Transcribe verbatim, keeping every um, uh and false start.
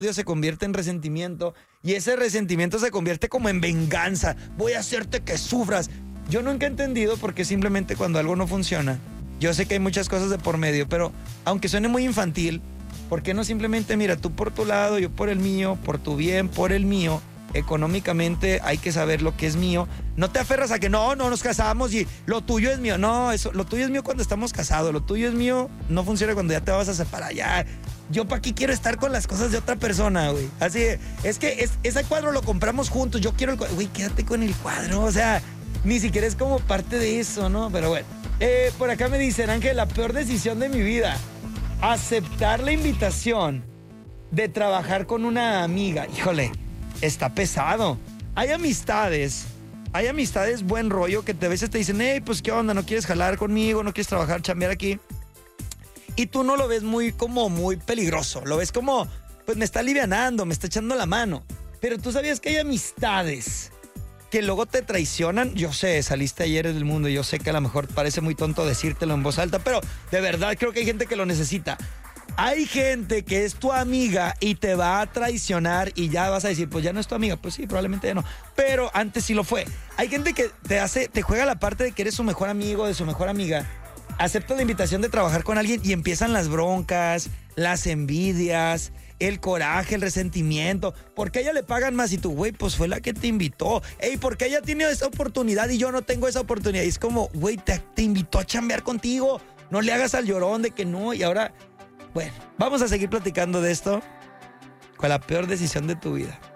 odio se convierte en resentimiento y ese resentimiento se convierte como en venganza. Voy a hacerte que sufras. Yo nunca he entendido por qué simplemente cuando algo no funciona, yo sé que hay muchas cosas de por medio, pero aunque suene muy infantil, ¿por qué no simplemente, mira, tú por tu lado, yo por el mío, por tu bien, por el mío? Económicamente hay que saber lo que es mío. No te aferras a que no, no nos casamos y lo tuyo es mío. No, eso, lo tuyo es mío cuando estamos casados. Lo tuyo es mío no funciona cuando ya te vas a separar. Ya, yo para qué quiero estar con las cosas de otra persona, güey. Así, es que es, ese cuadro lo compramos juntos. Yo quiero el cuadro. Güey, quédate con el cuadro. O sea, ni siquiera es como parte de eso, ¿no? Pero bueno. Eh, por acá me dicen, Ángel, la peor decisión de mi vida. Aceptar la invitación de trabajar con una amiga. Híjole, está pesado. Hay amistades, hay amistades buen rollo que a veces te dicen, hey, pues qué onda, no quieres jalar conmigo, no quieres trabajar, chambear aquí. Y tú no lo ves muy como muy peligroso, lo ves como, pues me está alivianando, me está echando la mano. Pero tú sabías que hay amistades que luego te traicionan. Yo sé, saliste ayer del mundo, yo sé que a lo mejor parece muy tonto decírtelo en voz alta, pero de verdad creo que hay gente que lo necesita. Hay gente que es tu amiga y te va a traicionar y ya vas a decir, pues ya no es tu amiga. Pues sí, probablemente ya no, pero antes sí lo fue. Hay gente que te hace, te juega la parte de que eres su mejor amigo, de su mejor amiga. Acepta la invitación de trabajar con alguien y empiezan las broncas, las envidias, el coraje, el resentimiento. ¿Por qué a ella le pagan más? Y tú, güey, pues fue la que te invitó. Ey, ¿por qué ella tiene esa oportunidad y yo no tengo esa oportunidad? Y es como, güey, te, te invitó a chambear contigo. No le hagas al llorón de que no. Y ahora, bueno, vamos a seguir platicando de esto con la peor decisión de tu vida.